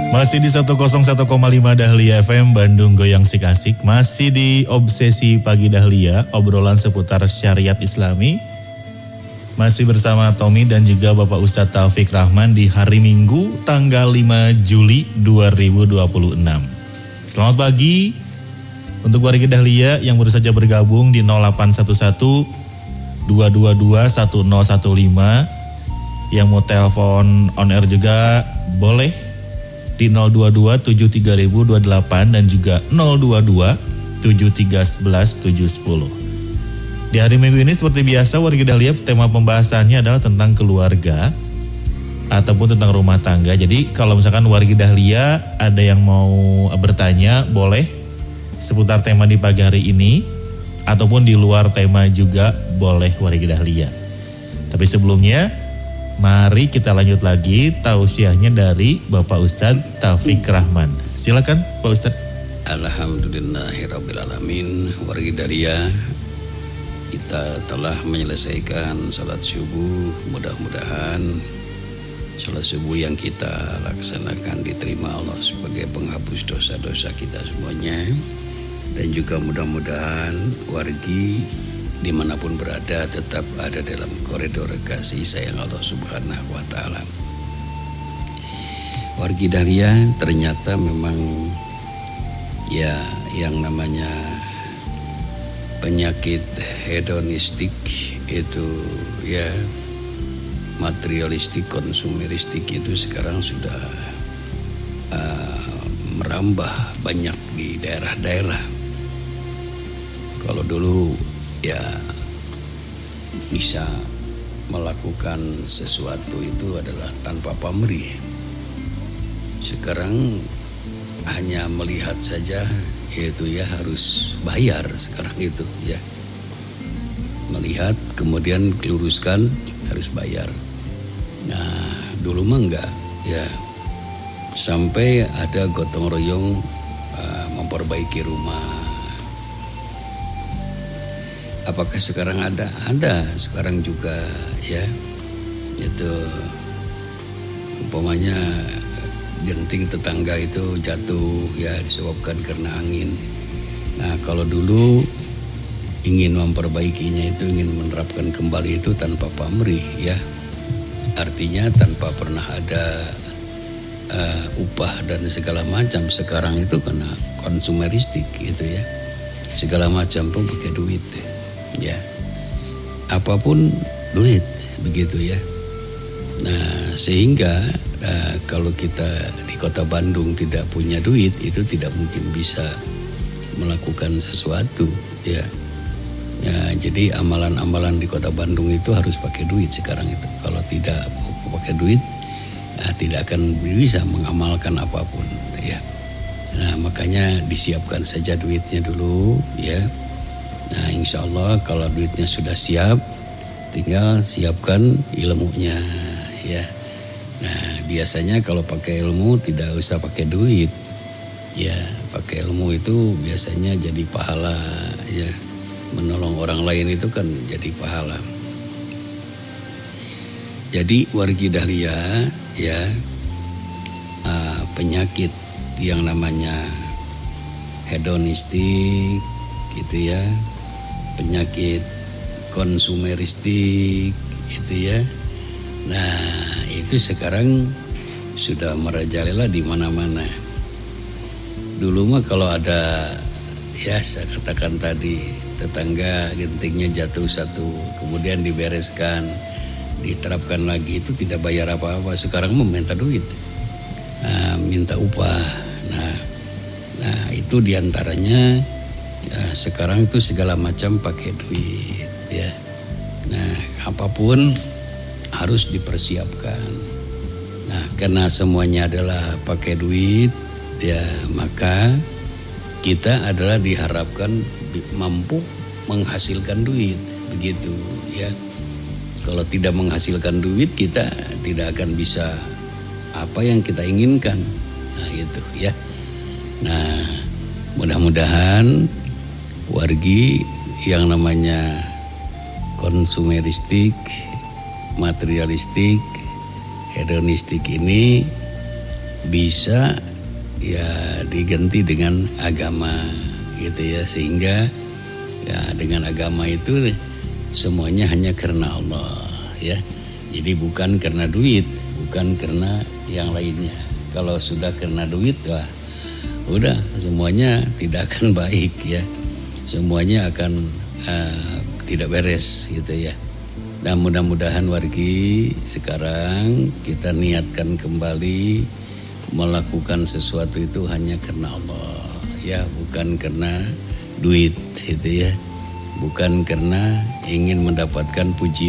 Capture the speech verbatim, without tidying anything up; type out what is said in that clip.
Masih di seratus satu koma lima Dahlia F M Bandung Goyang Sik Asik. Masih di Obsesi Pagi Dahlia, obrolan seputar syariat Islami. Masih bersama Tommy dan juga Bapak Ustadz Taufik Rahman di hari Minggu tanggal lima Juli dua ribu dua puluh enam. Selamat pagi untuk warga Dahlia yang baru saja bergabung di nol delapan satu satu dua dua dua satu nol satu lima. Yang mau telepon on air juga boleh di nol dua dua tujuh tiga nol nol dua delapan dan juga nol dua dua tujuh tiga satu satu tujuh satu nol. Di hari Minggu ini seperti biasa warga Dahlia tema pembahasannya adalah tentang keluarga ataupun tentang rumah tangga. Jadi kalau misalkan warga Dahlia ada yang mau bertanya boleh seputar tema di pagi hari ini ataupun di luar tema juga boleh warga Dahlia. Tapi sebelumnya mari kita lanjut lagi tausiahnya dari Bapak Ustadz Taufik Rahman. Silakan Pak Ustadz. Alhamdulillahirrabbilalamin. Warga Dahlia, kita telah menyelesaikan salat subuh. Mudah-mudahan salat subuh yang kita laksanakan diterima Allah sebagai penghapus dosa-dosa kita semuanya. Dan juga mudah-mudahan wargi dimanapun berada tetap ada dalam koridor kasih sayang Allah Subhanahu wa Ta'ala. Wargi Dahlia ternyata memang ya yang namanya penyakit hedonistik itu ya materialistik, konsumeristik itu sekarang sudah uh, merambah banyak di daerah-daerah. Kalau dulu ya bisa melakukan sesuatu itu adalah tanpa pamrih. Sekarang hanya melihat saja yaitu ya harus bayar sekarang itu ya. Melihat kemudian diluruskan harus bayar. Nah dulu mah enggak ya. Sampai ada gotong royong uh, memperbaiki rumah. Apakah sekarang ada? Ada sekarang juga ya. Itu umpamanya genting tetangga itu jatuh ya disebabkan karena angin. Nah kalau dulu ingin memperbaikinya itu ingin menerapkan kembali itu tanpa pamrih ya. Artinya tanpa pernah ada uh, upah dan segala macam. Sekarang itu karena konsumeristik gitu ya. Segala macam pun pakai duit. Ya, apapun duit begitu ya. Nah sehingga nah, kalau kita di kota Bandung tidak punya duit itu tidak mungkin bisa melakukan sesuatu ya. Ya jadi amalan-amalan di kota Bandung itu harus pakai duit sekarang itu. Kalau tidak pakai duit nah, tidak akan bisa mengamalkan apapun ya. Nah makanya disiapkan saja duitnya dulu ya. Nah insya Allah kalau duitnya sudah siap, tinggal siapkan ilmunya ya. Nah biasanya kalau pakai ilmu tidak usah pakai duit ya. Pakai ilmu itu biasanya jadi pahala ya. Menolong orang lain itu kan jadi pahala. Jadi wargi Dahlia ya uh, penyakit yang namanya hedonistik gitu ya. Penyakit konsumeristik itu ya. Nah, itu sekarang sudah merajalela di mana-mana. Dulu mah kalau ada ya saya katakan tadi tetangga gentingnya jatuh satu, kemudian dibereskan, diterapkan lagi itu tidak bayar apa-apa. Sekarang mah minta duit. Nah, minta upah. Nah, nah itu diantaranya ya, sekarang itu segala macam pakai duit ya. Nah apapun harus dipersiapkan. Nah karena semuanya adalah pakai duit ya, maka kita adalah diharapkan mampu menghasilkan duit begitu ya. Kalau tidak menghasilkan duit kita tidak akan bisa apa yang kita inginkan. Nah itu ya. Nah mudah-mudahan wargi yang namanya konsumeristik, materialistik, hedonistik ini bisa ya diganti dengan agama gitu ya, sehingga ya dengan agama itu semuanya hanya karena Allah ya. Jadi bukan karena duit, bukan karena yang lainnya. Kalau sudah karena duit, wah udah semuanya tidak akan baik ya. Semuanya akan uh, tidak beres gitu ya. Dan mudah-mudahan wargi sekarang kita niatkan kembali melakukan sesuatu itu hanya karena Allah ya, bukan karena duit gitu ya. Bukan karena ingin mendapatkan pujian